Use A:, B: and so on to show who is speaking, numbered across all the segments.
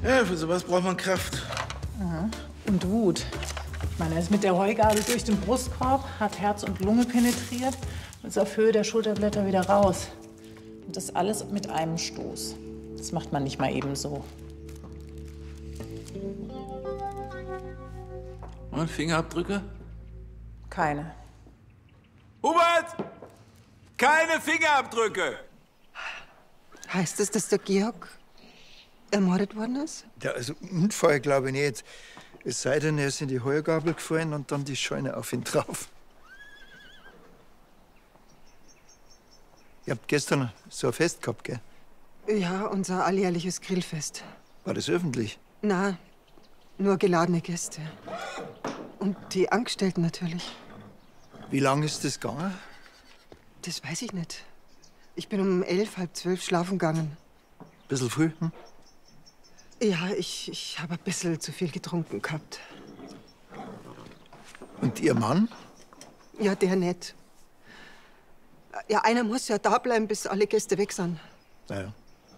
A: Ja, für sowas braucht man Kraft.
B: Ja. Und Wut. Ich meine, er ist mit der Heugabel durch den Brustkorb, hat Herz und Lunge penetriert und ist auf Höhe der Schulterblätter wieder raus. Und das alles mit einem Stoß. Das macht man nicht mal eben so.
A: Und Fingerabdrücke?
B: Keine.
A: Hubert! Keine Fingerabdrücke!
C: Heißt es, dass der Georg ermordet worden ist?
D: Ja, also Unfall glaube ich nicht. Es sei denn, er ist in die Heugabel gefallen und dann die Scheune auf ihn drauf. Ihr habt gestern so ein Fest gehabt, gell?
C: Ja, unser alljährliches Grillfest.
D: War das öffentlich?
C: Na, nur geladene Gäste. Und die Angestellten natürlich.
D: Wie lange ist das gegangen?
C: Das weiß ich nicht. Ich bin um 11, halb 12 schlafen gegangen.
D: Bisschen früh, hm?
C: Ja, ich habe ein bisschen zu viel getrunken gehabt.
D: Und Ihr Mann?
C: Ja, der nicht. Ja, einer muss ja da bleiben, bis alle Gäste weg sind.
D: Naja.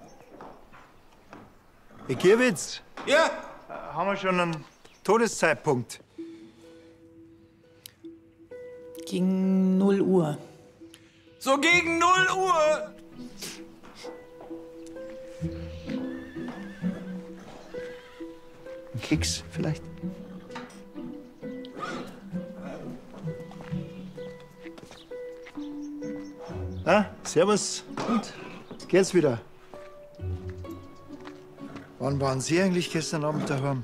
D: Herr Gierwitz,
A: Ja?
D: haben wir schon einen Todeszeitpunkt?
B: Gegen 0 Uhr.
A: So gegen 0 Uhr!
D: Ein Keks vielleicht? Ah, servus. Und? Geht's wieder? Wann waren Sie eigentlich gestern Abend daheim?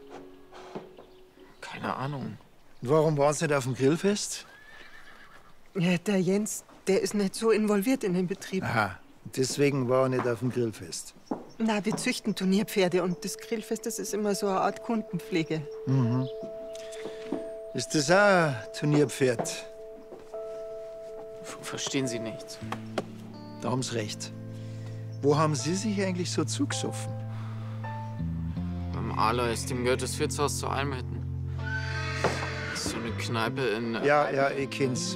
E: Keine Ahnung.
D: Und warum waren Sie nicht auf dem Grillfest?
C: Ja, der Jens, der ist nicht so involviert in den Betrieb.
D: Aha, deswegen war er nicht auf dem Grillfest.
C: Na, wir züchten Turnierpferde und das Grillfest, das ist immer so eine Art Kundenpflege.
D: Mhm. Ist das auch ein Turnierpferd?
E: Verstehen Sie nichts.
D: Da haben Sie recht. Wo haben Sie sich eigentlich so zugesoffen?
E: Beim Alois, dem gehört das Wirtshaus zu Almhütten. Das ist so eine Kneipe in...
D: Ja, ich kenn's.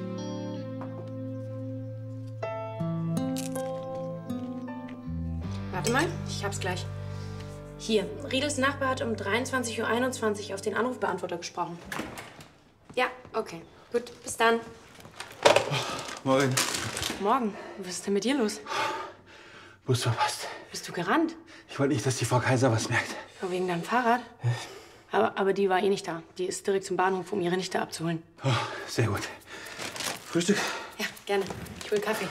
F: Warte mal, ich hab's gleich. Hier, Riedels Nachbar hat um 23:21 Uhr auf den Anrufbeantworter gesprochen. Ja, okay. Gut, bis dann.
A: Moin.
F: Morgen. Was ist denn mit dir los?
G: Bus verpasst.
F: Bist du gerannt?
G: Ich wollte nicht, dass die Frau Kaiser was merkt.
F: Oh, wegen deinem Fahrrad? Aber die war eh nicht da. Die ist direkt zum Bahnhof, um ihre Nichte abzuholen.
G: Oh, sehr gut. Frühstück?
F: Ja, gerne. Ich will Kaffee.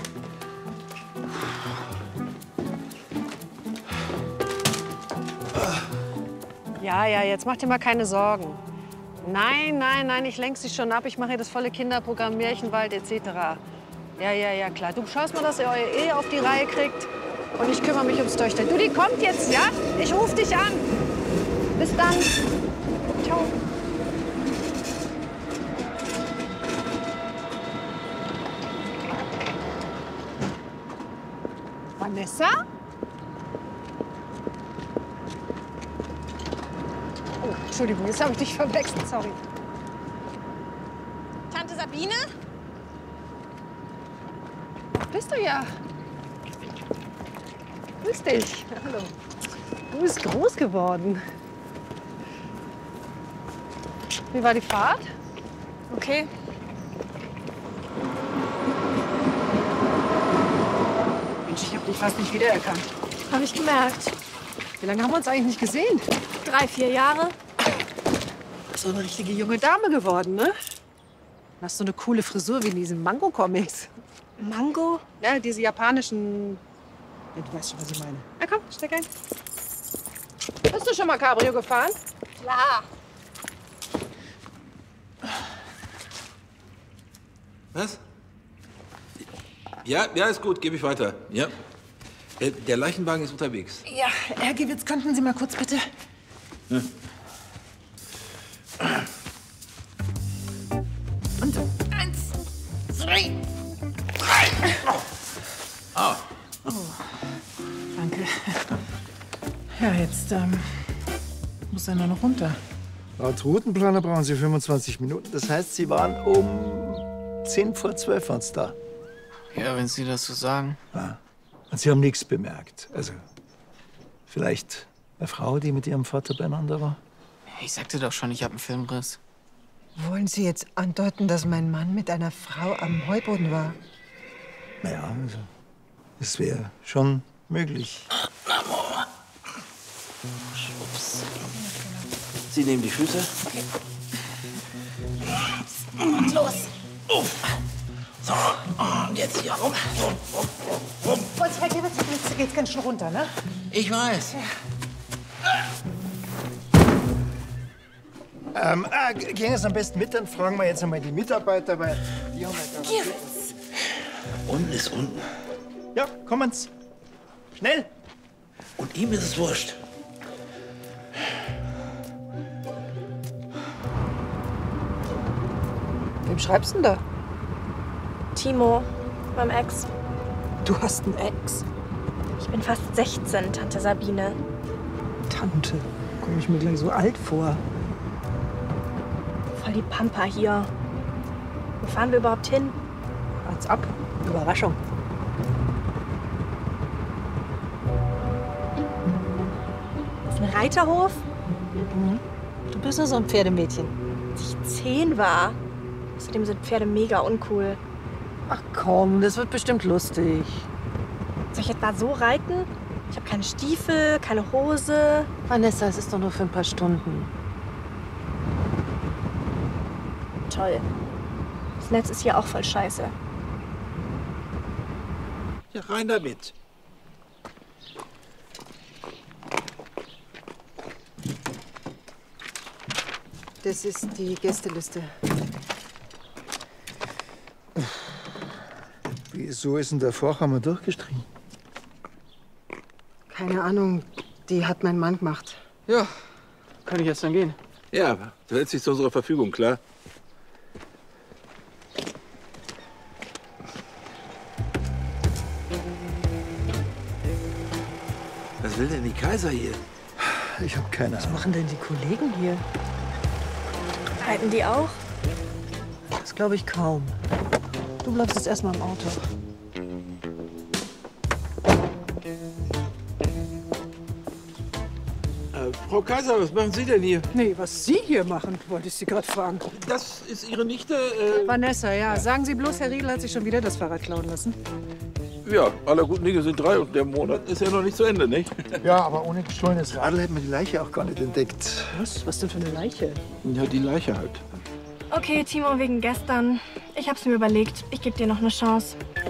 H: Ja, jetzt mach dir mal keine Sorgen. Nein, ich lenk sie schon ab. Ich mache hier das volle Kinderprogramm, Märchenwald etc. Ja, klar. Du schaust mal, dass ihr eure Ehe auf die Reihe kriegt. Und ich kümmere mich ums Töchter. Du, die kommt jetzt, ja? Ich ruf dich an. Bis dann. Ciao. Vanessa? Oh, Entschuldigung, jetzt habe ich dich verwechselt, sorry.
I: Tante Sabine?
H: Bist du ja. Grüß dich. Hallo. Du bist groß geworden. Wie war die Fahrt?
I: Okay.
H: Mensch, ich habe dich fast nicht wiedererkannt.
I: Habe ich gemerkt.
H: Wie lange haben wir uns eigentlich nicht gesehen?
I: 3, 4 Jahre.
H: So eine richtige junge Dame geworden, ne? Du hast so eine coole Frisur wie in diesen Mango-Comics.
I: Mango?
H: Ja, diese japanischen... Ja, du weißt schon, was ich meine. Na komm, steig ein. Bist du schon mal Cabrio gefahren?
I: Klar.
A: Was? Ja, ist gut, gebe ich weiter. Ja. Der Leichenwagen ist unterwegs.
B: Ja, Herr Gewitz, könnten Sie mal kurz bitte...
A: Ja.
B: Und 1, 2, 3.
A: Ah.
B: Oh, danke. Ja, jetzt muss er nur noch runter.
D: Laut Routenplaner brauchen Sie 25 Minuten. Das heißt, Sie waren um 10 vor 12 waren's da.
E: Ja, wenn Sie das so sagen.
D: Ja. Und Sie haben nichts bemerkt. Also, vielleicht Eine Frau, die mit ihrem Vater beieinander war?
E: Ich sagte doch schon, ich habe einen Filmriss.
C: Wollen Sie jetzt andeuten, dass mein Mann mit einer Frau am Heuboden war?
D: Naja, also, es wäre schon möglich.
A: Sie nehmen die Füße.
B: Okay. Und los.
A: So, und jetzt hier rum.
B: Jetzt geht's ganz schön runter, ne?
A: Ich weiß.
D: Gehen es am besten mit, dann fragen wir jetzt einmal die Mitarbeiter, weil die haben ja garantiert...
A: Unten ist unten.
D: Ja, kommen's. Schnell!
A: Und ihm ist es wurscht.
C: Wem schreibst du denn da?
I: Timo, meinem Ex.
C: Du hast einen Ex?
I: Ich bin fast 16, Tante Sabine.
C: Tante, komme ich mir gleich so alt vor.
I: Voll die Pampa hier. Wo fahren wir überhaupt hin?
C: Wart's ab. Überraschung.
I: Das ist ein Reiterhof?
C: Du bist nur so ein Pferdemädchen.
I: Als ich 10 war. Außerdem sind Pferde mega uncool.
C: Ach komm, das wird bestimmt lustig.
I: Soll ich etwa so reiten? Ich habe keine Stiefel, keine Hose.
C: Vanessa, es ist doch nur für ein paar Stunden.
I: Toll. Das Netz ist hier auch voll scheiße.
A: Ja, rein damit.
C: Das ist die Gästeliste.
D: Wieso ist denn der Vorhammer durchgestrichen?
C: Keine Ahnung, die hat mein Mann gemacht.
E: Ja, kann ich jetzt dann gehen?
A: Ja, du hältst dich zu unserer Verfügung, klar? Was will denn die Kaiser hier?
D: Ich habe keine
C: Was
D: Ahnung.
C: machen denn die Kollegen hier?
I: Reiten die auch?
C: Das glaube ich kaum. Du bleibst jetzt erstmal im Auto.
A: Frau Kaiser, was machen Sie denn hier?
C: Nee, was Sie hier machen, wollte ich Sie gerade fragen.
A: Das ist Ihre Nichte,
B: Vanessa, ja. Sagen Sie bloß, Herr Riedel hat sich schon wieder das Fahrrad klauen lassen.
A: Ja, aller guten Dinge sind 3 und der Monat ist ja noch nicht zu Ende, nicht?
D: Ja, aber ohne gestohlenes Radl hätten wir die Leiche auch gar nicht entdeckt.
C: Was? Was denn für eine Leiche?
A: Ja, die Leiche halt.
I: Okay, Timo, wegen gestern. Ich hab's mir überlegt. Ich gebe dir noch eine Chance.